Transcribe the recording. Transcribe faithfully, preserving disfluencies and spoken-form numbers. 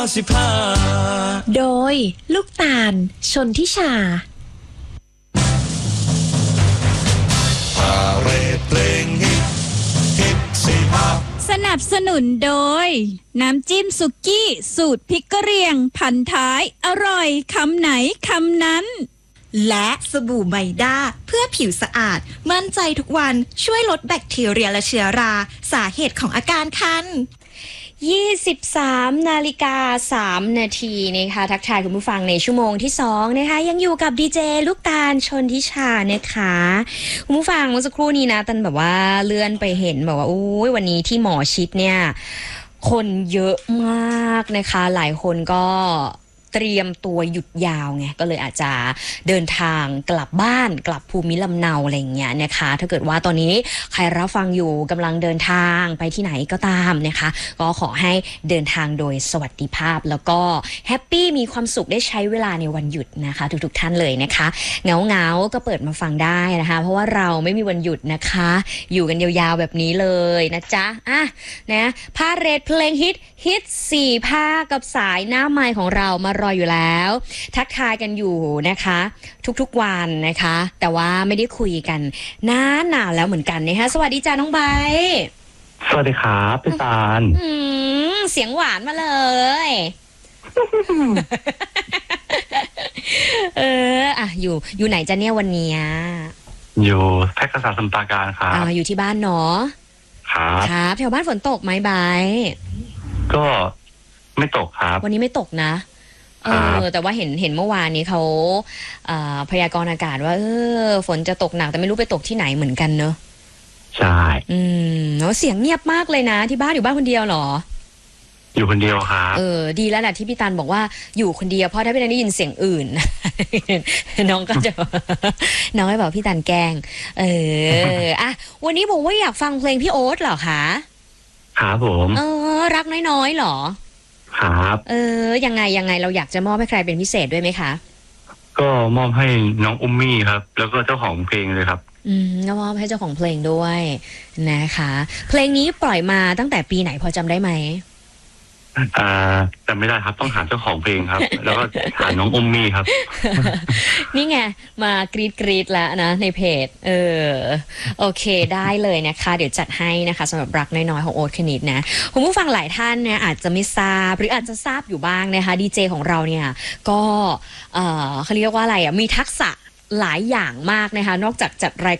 สิบห้าโดยลูกตาลชนทิชาพาเรดเพลงฮิตฮิตสิบห้าสนับสนุนโดยน้ำจิ้มสุกี้สูตรพริกกะเหรี่ยงพันท้ายอร่อยคำไหนคำนั้นและสบู่ไมด้าเพื่อผิวสะอาดมั่นใจทุกวันช่วยลดแบคทีเรียและเชื้อราสาเหตุของอาการคันยี่สิบสามนาฬิกาสามนาทีนะคะทักทายคุณผู้ฟังในชั่วโมงที่สองนะคะยังอยู่กับดีเจลูกตาลชนทิชานะคะคุณผู้ฟังเมื่อสักครู่นี้นะตันแบบว่าเลื่อนไปเห็นแบบว่าโอ้ยวันนี้ที่หมอชิดเนี่ยคนเยอะมากนะคะหลายคนก็เตรียมตัวหยุดยาวไงก็เลยอาจจะเดินทางกลับบ้านกลับภูมิลำเนาอะไรอย่างเงี้ยนะคะถ้าเกิดว่าตอนนี้ใครรับฟังอยู่กำลังเดินทางไปที่ไหนก็ตามนะคะก็ขอให้เดินทางโดยสวัสดิภาพแล้วก็แฮปปี้มีความสุขได้ใช้เวลาในวันหยุดนะคะทุกๆท่านเลยนะคะเงาเงาก็เปิดมาฟังได้นะคะเพราะว่าเราไม่มีวันหยุดนะคะอยู่กันยาวๆแบบนี้เลยนะจ๊ะอ่ะนะพาเรดเพลงฮิตฮิตสี่ภาคกับสายหน้าไมค์ของเรามารออยู่แล้วทักทายกันอยู่นะคะทุกๆวันนะคะแต่ว่าไม่ได้คุยกันนานๆแล้วเหมือนกันนะคะสวัสดีจ้าน้องใบสวัสดีครับพี่ตาลอืมเสียงหวานมาเลย เอออ่ะอยู่อยู่ไหนจ้าเนี่ยวันนี้อยู่แพร่กษาสมุทรปราการครับอ่าอยู่ที่บ้านเนาะครับครับแถวบ้านฝนตกไหมใบก็ไม่ตกครับวันนี้ไม่ตกนะเออแต่ว่าเห็นเห็นเมื่อวานนี้เขาพยากรณ์อากาศว่าเออฝนจะตกหนักแต่ไม่รู้ไปตกที่ไหนเหมือนกันเนอะใช่อืมเนาะเสียงเงียบมากเลยนะที่บ้านอยู่บ้านคนเดียวเหรออยู่คนเดียวครับเออดีแล้วแหละที่พี่ตันบอกว่าอยู่คนเดียวเพราะถ้าพี่ตันได้ยินเสียงอื่น น้องก็จะ น้องให้บอกพี่ตันแกล้งเอออ่ะวันนี้บอกว่าอยากฟังเพลงพี่โอ๊ตเหรอคะครับผมเออรักน้อยๆเหรอครับเออยังไงยังไงเราอยากจะมอบให้ใครเป็นพิเศษด้วยไหมคะก็มอบให้น้องอุ้มมี่ครับแล้วก็เจ้าของเพลงเลยครับอืมก็มอบให้เจ้าของเพลงด้วยนะคะเพลงนี้ปล่อยมาตั้งแต่ปีไหนพอจำได้ไหมอ่าแต่ไม่ได้ครับต้องถามเจ้าของเพลงครับ แล้วก็ถามน้องอุ้มมี่ครับนี่ไงมากรีดกรีดแล้วนะในเพจเออโอเคได้เลยนะคะเดี๋ยวจัดให้นะคะสำหรับรักน้อยๆของโอ๊ตคณิตนะคุณผู้ฟังหลายท่านเนี่ยอาจจะไม่ทราบหรืออาจจะทราบอยู่บ้างนะคะดีเจของเราเนี่ยก็เออเขาเรียกว่าอะไรอ่ะมีทักษะหลายอย่างมากนะคะนอกจากจัดราย